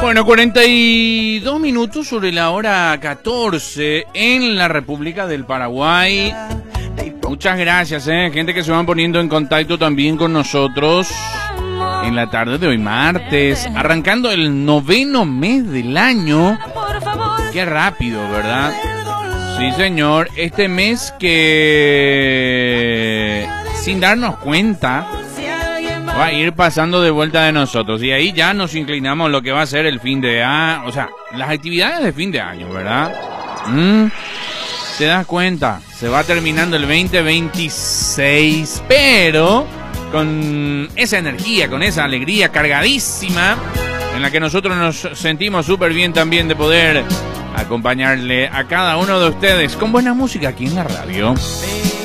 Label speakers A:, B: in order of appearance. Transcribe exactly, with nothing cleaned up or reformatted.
A: Bueno, cuarenta y dos minutos sobre la hora catorce en la República del Paraguay. Muchas gracias, eh, gente que se van poniendo en contacto también con nosotros en la tarde de hoy martes, arrancando el noveno mes del año. Qué rápido, ¿verdad? Sí, señor. Este mes que, sin darnos cuenta, va a ir pasando de vuelta de nosotros. Y ahí ya nos inclinamos a lo que va a ser el fin de año. O sea, las actividades de fin de año, ¿verdad? ¿Mm? ¿Te das cuenta? Se va terminando el veinte veintiséis, pero con esa energía, con esa alegría cargadísima, en la que nosotros nos sentimos súper bien también de poder acompañarle a cada uno de ustedes con buena música aquí en la radio.